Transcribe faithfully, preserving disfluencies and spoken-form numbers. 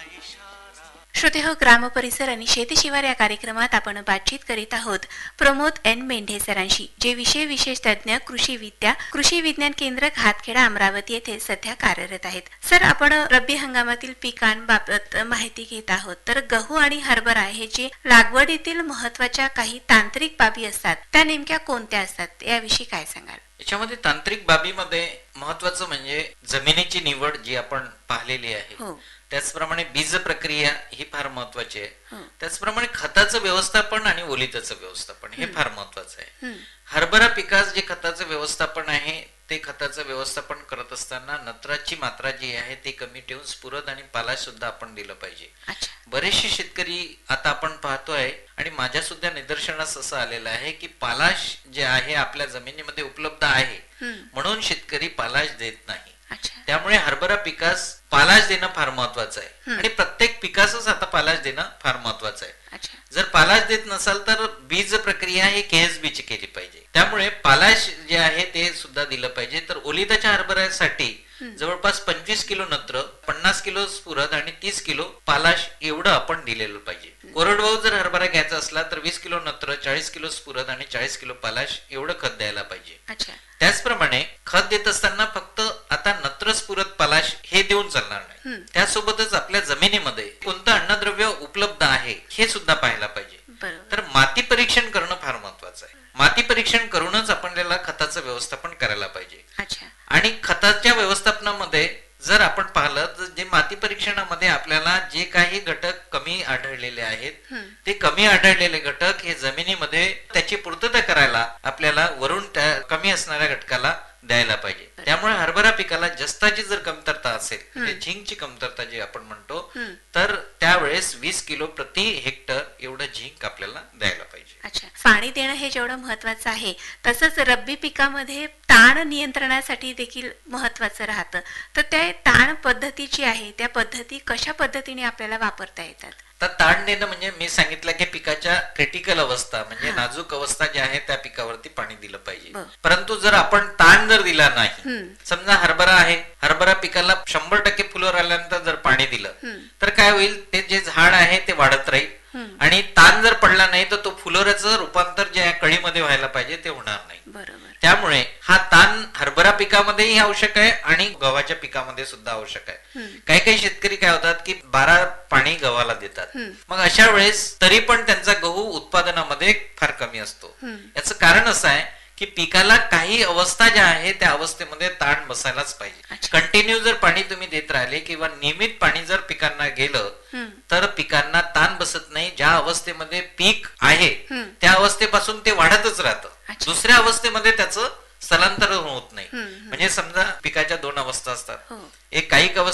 श्रोते हो, ग्राम परिसर आणि शेतशिवार या कार्यक्रमात आपण बातचीत करीत आहोत प्रमोद एन मेंढे सरांशी, जे विषय विशेष तज्ञ कृषी विद्या कृषी विज्ञान केंद्र घातखेडा अमरावती येथे सध्या कार्यरत आहेत. सर, आपण रब्बी हंगामातील पिकांबाबत माहिती घेत आहोत. तर गहू आणि हरभरा हे जे लागवडीतील महत्वाच्या काही तांत्रिक बाबी असतात, त्या नेमक्या कोणत्या असतात, याविषयी काय सांगाल? याच्यामध्ये तांत्रिक बाबीमध्ये महत्वाचं म्हणजे जमिनीची निवड जी आपण पाहिलेली आहे. हो. त्याचप्रमाणे बीज प्रक्रिया ही फार महत्वाची आहे. हो. त्याचप्रमाणे खताचं व्यवस्थापन आणि ओलिताचं व्यवस्थापन हे फार महत्वाचं आहे. हम्म. हरभरा पिकास जे खताचं व्यवस्थापन आहे ते खताचं व्यवस्थापन करत असताना नत्राची मात्रा जी आहे ती कमी ठेवून स्फुरद आणि पालाश सुद्धा आपण दिलं पाहिजे. अच्छा. बरेचसे शेतकरी आता आपण पाहतोय आणि माझ्या सुद्धा निदर्शनास असं आलेलं आहे की पालाश जे आहे आपल्या जमिनीमध्ये उपलब्ध आहे हम्म. म्हणून शेतकरी पालाश देत नाही. अच्छा. त्यामुळे हरभरा पिकास पालाश देणं फार महत्वाचं आहे हम्म. आणि प्रत्येक पिकासच आता पालाश देणं फार महत्वाचं आहे. अच्छा. जर पालाश देत नसाल तर बीज प्रक्रिया ही केएसबी ची केली पाहिजे. त्यामुळे पालाश जे आहे ते सुद्धा दिलं पाहिजे. तर ओलिताच्या हरभऱ्यासाठी जवळपास पंचवीस किलो नत्र, पन्नास किलो स्फुरद आणि तीस किलो पालाश एवढं आपण दिलेलं पाहिजे. कोरडवाहू जर हरभरा घ्यायचा असला तर वीस किलो नत्र, चाळीस किलो स्फुरद आणि चाळीस किलो पालाश एवढं खत द्यायला पाहिजे. अच्छा. त्याचप्रमाणे खत देत असताना फक्त आता नत्र, स्फुरद, पालाश हे देऊन चालणार नाही. त्यासोबतच आपल्या जमिनीमध्ये कोणतं अन्नद्रव्य उपलब्ध आहे हे सुद्धा पाहायला पाहिजे. बरोबर. तर माती परीक्षण करणं फार महत्वाचं आहे. माती परीक्षण करूनच आपल्याला खताचं व्यवस्थापन करायला पाहिजे. अच्छा. आणि खताच्या व्यवस्थापनामध्ये जर आपण पाहिलं तर जे माती परीक्षणामध्ये आपल्याला जे काही घटक कमी आढळलेले आहेत ते कमी आढळलेले घटक हे जमिनीमध्ये त्याची पूर्तता करायला आपल्याला वरून त्या कमी असणाऱ्या घटकाला द्यायला पाहिजे. त्यामुळे हरभरा पिकाला जस्ताची जर कमतरता असेल, म्हणजे झिंकची कमतरता जी आपण म्हणतो, तर त्यावेळेस वीस किलो प्रति हेक्टर एवढं झिंक आपल्याला द्यायला पाहिजे. अच्छा. पाणी देणं हे जेवढं महत्वाचं आहे तसंच रब्बी पिकामध्ये ताण नियंत्रणासाठी देखील महत्वाचं राहतं. तर त्या ताण पद्धती जी आहे त्या पद्धती कशा पद्धतीने आपल्याला वापरता येतात? तर ताण देणं म्हणजे मी सांगितलं की पिकाच्या क्रिटिकल अवस्था म्हणजे नाजूक अवस्था जी आहे त्या पिकावरती पाणी दिलं पाहिजे. परंतु जर आपण ताण जर दिला नाही, समजा हरभरा आहे, हरभरा पिकाला शंभर टक्के फुलवर आल्यानंतर जर पाणी दिलं तर काय होईल, ते जे झाड आहे ते वाढत राहील आणि ताण जर पडला नाही तर तो फुलोऱ्याचं रूपांतर जे कळीमध्ये व्हायला पाहिजे ते होणार नाही. बरोबर. त्यामुळे हा ताण हरभरा पिकामध्येही आवश्यक आहे आणि गव्हाच्या पिकामध्ये सुद्धा आवश्यक आहे. काही काही शेतकरी काय होतात की बारा पाणी गव्हाला देतात. मग अशा वेळेस तरी पण त्यांचा गहू उत्पादनामध्ये फार कमी असतो. याचं कारण असं आहे की पिकाला काही अवस्था ज्या आहे त्या अवस्थेमध्ये ताण बसायलाच पाहिजे. कंटिन्यू जर पाणी तुम्ही देत राहिले किंवा नियमित पाणी जर पिकांना गेलं तर पिकांना ताण बसत नाही. ज्या अवस्थेमध्ये पीक आहे त्या अवस्थेपासून ते वाढतच राहतं. दुसऱ्या अवस्थेमध्ये त्याचं स्थलांतर होत नाही. म्हणजे समजा पिकाच्या दोन अवस्था असतात. एक काही